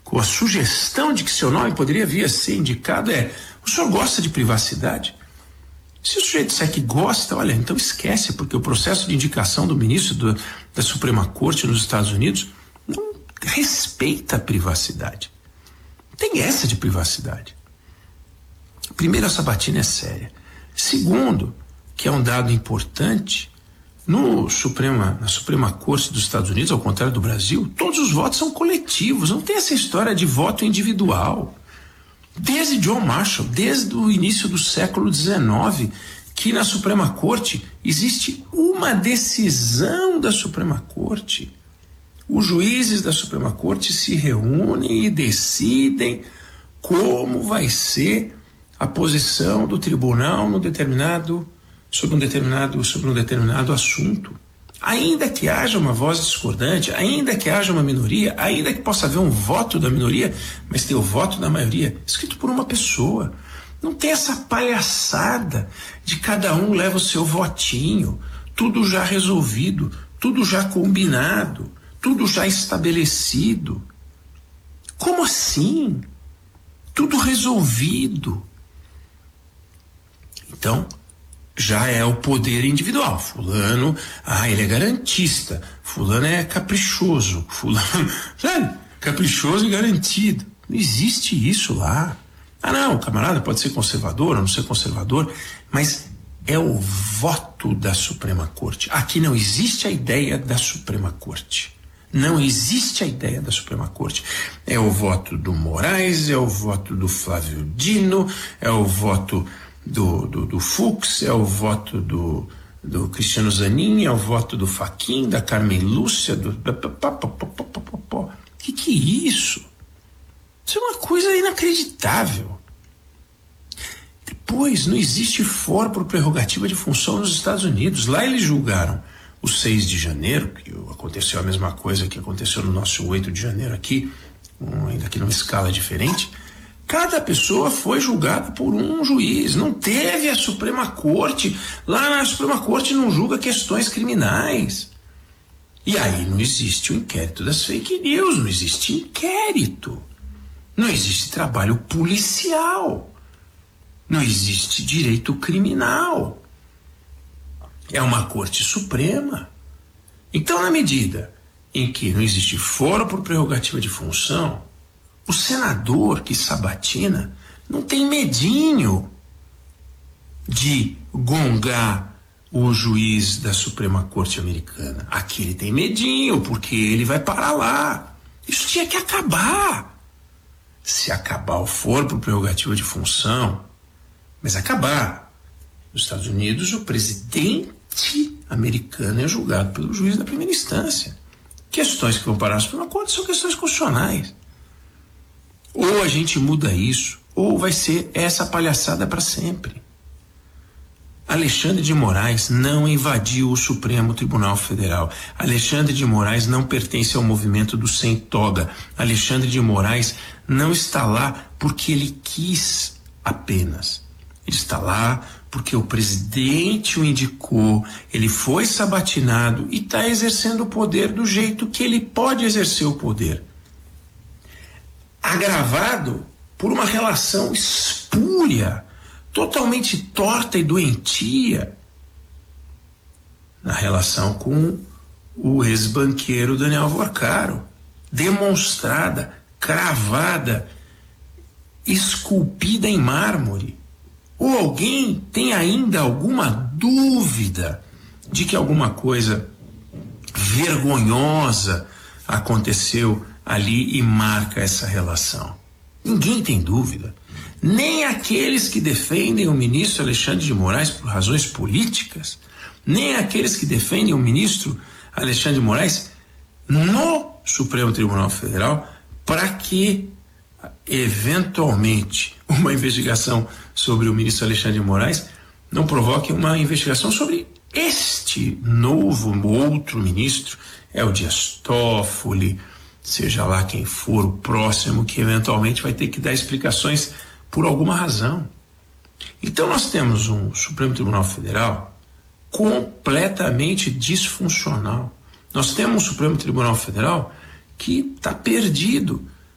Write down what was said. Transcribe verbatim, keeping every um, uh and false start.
com a sugestão de que seu nome poderia vir a ser indicado é: o senhor gosta de privacidade? Se o sujeito disser que gosta, olha, então esquece, porque o processo de indicação do ministro do, da Suprema Corte nos Estados Unidos não respeita a privacidade. Tem essa de privacidade. Primeiro, a sabatina é séria. Segundo, que é um dado importante, no Suprema, na Suprema Corte dos Estados Unidos, ao contrário do Brasil, todos os votos são coletivos, não tem essa história de voto individual. Desde John Marshall, desde o início do século dezenove, que na Suprema Corte existe uma decisão da Suprema Corte. Os juízes da Suprema Corte se reúnem e decidem como vai ser a posição do tribunal no determinado, sobre um determinado, sobre um determinado assunto. Ainda que haja uma voz discordante, ainda que haja uma minoria, ainda que possa haver um voto da minoria, mas tem o voto da maioria, escrito por uma pessoa. Não tem essa palhaçada de cada um leva o seu votinho, tudo já resolvido, tudo já combinado, tudo já estabelecido. Como assim? Tudo resolvido. Então, já é o poder individual. Fulano, ah, ele é garantista. Fulano é caprichoso. Fulano, sabe? Caprichoso e garantido. Não existe isso lá. Ah, não, o camarada pode ser conservador ou não ser conservador, mas é o voto da Suprema Corte. Aqui não existe a ideia da Suprema Corte. Não existe a ideia da Suprema Corte. É o voto do Moraes, é o voto do Flávio Dino, é o voto Do, do, do Fux, é o voto do, do Cristiano Zanin, é o voto do Fachin, da Carmen Lúcia, do... Que que é isso? Isso é uma coisa inacreditável. Depois, não existe foro por prerrogativa de função nos Estados Unidos. Lá eles julgaram o seis de janeiro, que aconteceu a mesma coisa que aconteceu no nosso oito de janeiro aqui, um, ainda que numa escala diferente. Cada pessoa foi julgada por um juiz, não teve a Suprema Corte. Lá na Suprema Corte não julga questões criminais. E aí não existe o inquérito das fake news, não existe inquérito. Não existe trabalho policial. Não existe direito criminal. É uma Corte Suprema. Então, na medida em que não existe foro por prerrogativa de função, o senador que sabatina não tem medinho de gongar o juiz da Suprema Corte americana. Aqui ele tem medinho, porque ele vai parar lá. Isso tinha que acabar. Se acabar o foro por prerrogativa de função, mas acabar. Nos Estados Unidos, o presidente americano é julgado pelo juiz da primeira instância. Questões que vão parar na Suprema Corte são questões constitucionais. Ou a gente muda isso, ou vai ser essa palhaçada para sempre. Alexandre de Moraes não invadiu o Supremo Tribunal Federal. Alexandre de Moraes não pertence ao movimento do sem toga. Alexandre de Moraes não está lá porque ele quis apenas. Ele está lá porque o presidente o indicou, ele foi sabatinado e está exercendo o poder do jeito que ele pode exercer o poder. Agravado por uma relação espúria, totalmente torta e doentia na relação com o ex-banqueiro Daniel Vorcaro, demonstrada, cravada, esculpida em mármore. Ou alguém tem ainda alguma dúvida de que alguma coisa vergonhosa aconteceu ali e marca essa relação? Ninguém tem dúvida. Nem aqueles que defendem o ministro Alexandre de Moraes por razões políticas, nem aqueles que defendem o ministro Alexandre de Moraes no Supremo Tribunal Federal para que, eventualmente, uma investigação sobre o ministro Alexandre de Moraes não provoque uma investigação sobre este novo, outro ministro, é o Dias Toffoli, seja lá quem for o próximo que eventualmente vai ter que dar explicações por alguma razão. Então nós temos um Supremo Tribunal Federal completamente disfuncional. Nós temos um Supremo Tribunal Federal que está perdido,